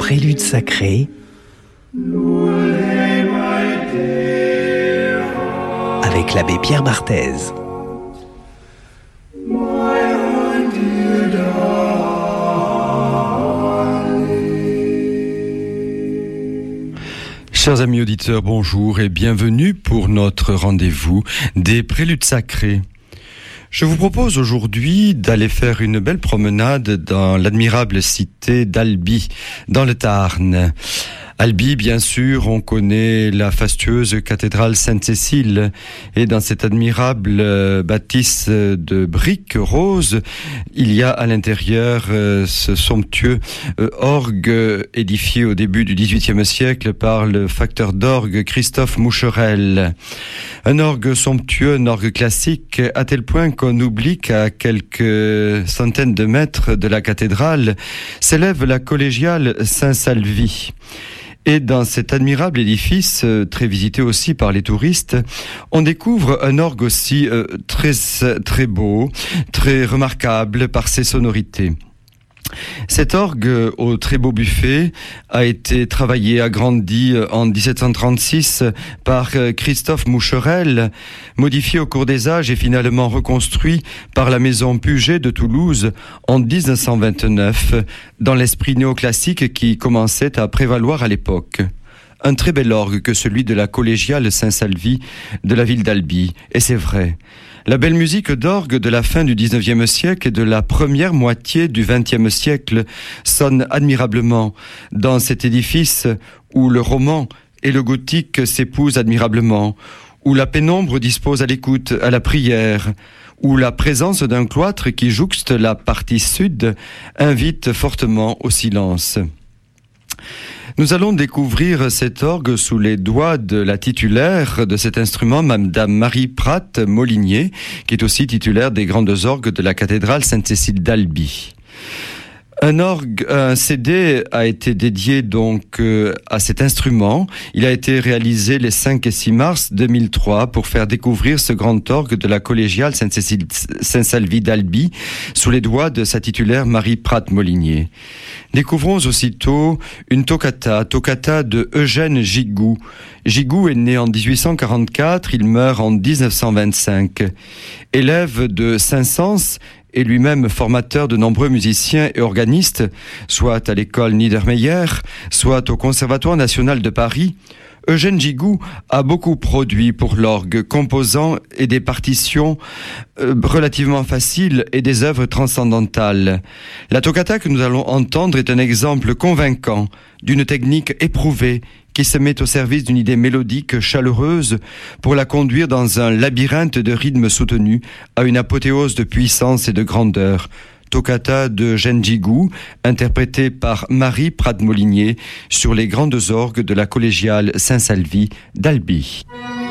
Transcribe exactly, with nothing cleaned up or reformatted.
Prélude sacré avec l'abbé Pierre Barthez. Chers amis auditeurs, bonjour et bienvenue pour notre rendez-vous des Préludes sacrés. Je vous propose aujourd'hui d'aller faire une belle promenade dans l'admirable cité d'Albi, dans le Tarn. Albi, bien sûr, on connaît la fastueuse cathédrale Sainte-Cécile, et dans cette admirable euh, bâtisse de briques roses, il y a à l'intérieur euh, ce somptueux euh, orgue édifié au début du dix-huitième siècle par le facteur d'orgue Christophe Moucherel. Un orgue somptueux, un orgue classique, à tel point qu'on oublie qu'à quelques centaines de mètres de la cathédrale s'élève la collégiale Saint-Salvi. Et dans cet admirable édifice, euh, très visité aussi par les touristes, on découvre un orgue aussi euh, très, très beau, très remarquable par ses sonorités. Cet orgue au très beau buffet a été travaillé, agrandi en dix-sept cent trente-six par Christophe Moucherel, modifié au cours des âges et finalement reconstruit par la maison Puget de Toulouse en dix-neuf cent vingt-neuf, dans l'esprit néoclassique qui commençait à prévaloir à l'époque. Un très bel orgue que celui de la collégiale Saint-Salvi de la ville d'Albi, et c'est vrai. La belle musique d'orgue de la fin du dix-neuvième siècle et de la première moitié du vingtième siècle sonne admirablement dans cet édifice où le roman et le gothique s'épousent admirablement, où la pénombre dispose à l'écoute, à la prière, où la présence d'un cloître qui jouxte la partie sud invite fortement au silence. Nous allons découvrir cet orgue sous les doigts de la titulaire de cet instrument, Madame Marie Pratt Molinier, qui est aussi titulaire des grandes orgues de la cathédrale Sainte-Cécile d'Albi. Un orgue, un C D a été dédié donc euh, à cet instrument. Il a été réalisé les cinq et six mars deux mille trois pour faire découvrir ce grand orgue de la collégiale Sainte-Cécile, Saint-Salvi d'Albi sous les doigts de sa titulaire Marie Pratt Molinier. Découvrons aussitôt une toccata, toccata de Eugène Gigou. Gigou est né en dix-huit cent quarante-quatre, il meurt en dix-neuf cent vingt-cinq. Élève de Saint-Saëns et lui-même formateur de nombreux musiciens et organistes, soit à l'école Niedermeyer, soit au Conservatoire national de Paris, Eugène Gigou a beaucoup produit pour l'orgue, composant et des partitions euh, relativement faciles et des œuvres transcendantales. La toccata que nous allons entendre est un exemple convaincant d'une technique éprouvée qui se met au service d'une idée mélodique chaleureuse pour la conduire dans un labyrinthe de rythmes soutenus à une apothéose de puissance et de grandeur. Toccata de Eugène Gigou, interprétée par Marie Pratt Molinier sur les grandes orgues de la collégiale Saint-Salvi d'Albi.